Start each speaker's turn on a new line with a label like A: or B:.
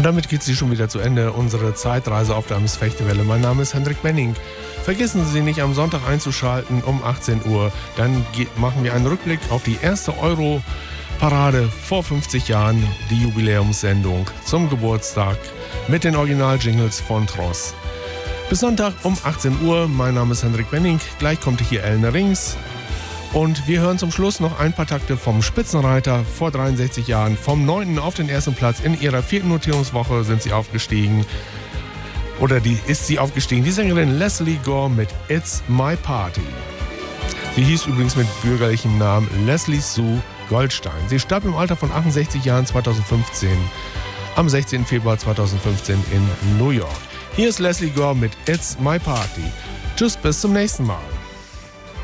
A: damit geht sie schon wieder zu Ende, unsere Zeitreise auf der Amsfechtewelle. Mein Name ist Hendrik Benning. Vergessen Sie nicht, am Sonntag einzuschalten um 18 Uhr. Dann machen wir einen Rückblick auf die erste Euro-Parade vor 50 Jahren, die Jubiläumssendung zum Geburtstag mit den Original-Jingles von Tross. Bis Sonntag um 18 Uhr. Mein Name ist Hendrik Benning. Gleich kommt hier Elne Rings. Und wir hören zum Schluss noch ein paar Takte vom Spitzenreiter vor 63 Jahren. Vom 9. auf den 1. Platz in ihrer 4. Notierungswoche sind sie aufgestiegen. Oder ist sie aufgestiegen. Die Sängerin Lesley Gore mit It's My Party. Sie hieß übrigens mit bürgerlichem Namen Leslie Sue Goldstein. Sie starb im Alter von 68 Jahren 2015. Am 16. Februar 2015 in New York. Hier ist Lesley Gore mit It's My Party. Tschüss, bis zum nächsten Mal.